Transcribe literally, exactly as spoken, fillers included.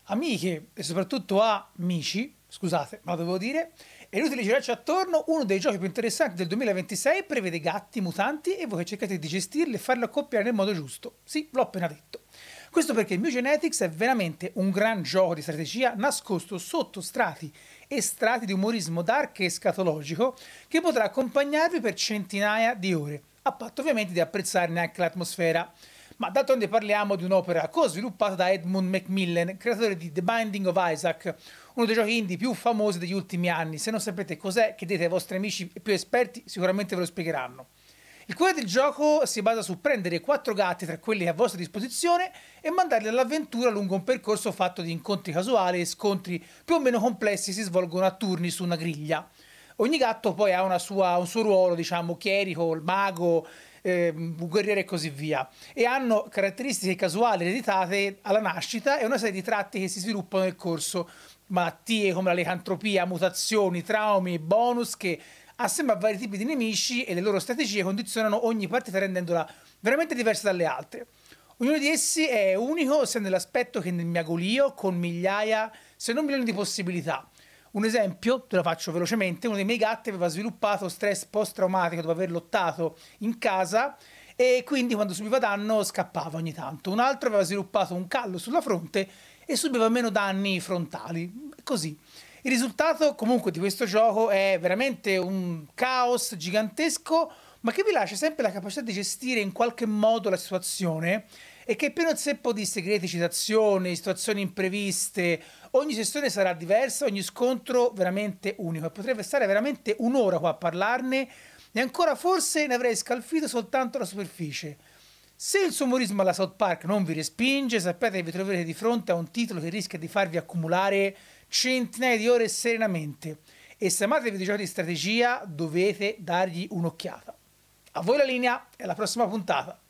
Amiche e soprattutto amici, scusate, ma lo devo dire, è inutile girarci attorno, uno dei giochi più interessanti del duemilaventisei prevede gatti mutanti e voi che cercate di gestirli e farli accoppiare nel modo giusto. Sì, l'ho appena detto. Questo perché Mew Genetics è veramente un gran gioco di strategia nascosto sotto strati e strati di umorismo dark e scatologico che potrà accompagnarvi per centinaia di ore, a patto ovviamente di apprezzarne anche l'atmosfera. Ma d'altronde parliamo di un'opera co-sviluppata da Edmund Macmillan, creatore di The Binding of Isaac, uno dei giochi indie più famosi degli ultimi anni. Se non sapete cos'è, chiedete ai vostri amici più esperti, sicuramente ve lo spiegheranno. Il cuore del gioco si basa su prendere quattro gatti tra quelli a vostra disposizione e mandarli all'avventura lungo un percorso fatto di incontri casuali e scontri più o meno complessi si svolgono a turni su una griglia. Ogni gatto poi ha una sua, un suo ruolo, diciamo, chierico, il mago, eh, guerriero e così via. E hanno caratteristiche casuali ereditate alla nascita e una serie di tratti che si sviluppano nel corso. Malattie come la licantropia, mutazioni, traumi, bonus che assieme a vari tipi di nemici e le loro strategie condizionano ogni partita rendendola veramente diversa dalle altre. Ognuno di essi è unico sia nell'aspetto che nel miagolio, con migliaia, se non milioni di possibilità. Un esempio, te lo faccio velocemente, uno dei miei gatti aveva sviluppato stress post-traumatico dopo aver lottato in casa e quindi quando subiva danno scappava ogni tanto. Un altro aveva sviluppato un callo sulla fronte e subiva meno danni frontali. Così. Il risultato comunque di questo gioco è veramente un caos gigantesco, ma che vi lascia sempre la capacità di gestire in qualche modo la situazione e che è pieno zeppo di segreti, citazioni, situazioni impreviste. Ogni sessione sarà diversa, ogni scontro veramente unico e potrebbe stare veramente un'ora qua a parlarne e ancora forse ne avrei scalfito soltanto la superficie. Se il suo umorismo alla South Park non vi respinge, sappiate che vi troverete di fronte a un titolo che rischia di farvi accumulare centinaia di ore serenamente. E se amate i videogiochi di strategia, dovete dargli un'occhiata. A voi la linea e alla prossima puntata.